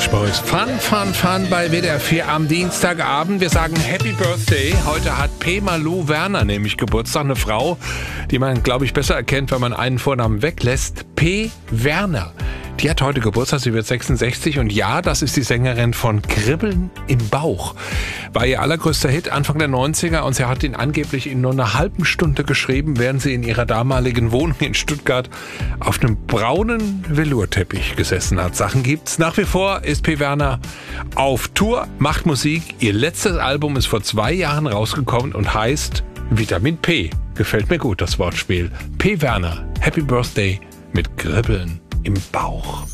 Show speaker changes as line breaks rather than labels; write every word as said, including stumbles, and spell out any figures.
Beach Boys. Fun, fun, fun bei W D R vier am Dienstagabend. Wir sagen Happy Birthday. Heute hat P. Malou Werner nämlich Geburtstag. Eine Frau, die man, glaube ich, besser erkennt, wenn man einen Vornamen weglässt. P. Werner. Die hat heute Geburtstag, sie wird sechsundsechzig und ja, das ist die Sängerin von Kribbeln im Bauch. War ihr allergrößter Hit Anfang der neunziger und sie hat ihn angeblich in nur einer halben Stunde geschrieben, während sie in ihrer damaligen Wohnung in Stuttgart auf einem braunen Velourteppich gesessen hat. Sachen gibt's. Nach wie vor ist P. Werner auf Tour, macht Musik. Ihr letztes Album ist vor zwei Jahren rausgekommen und heißt Vitamin P. Gefällt mir gut, das Wortspiel. P. Werner, Happy Birthday mit Kribbeln im Bauch.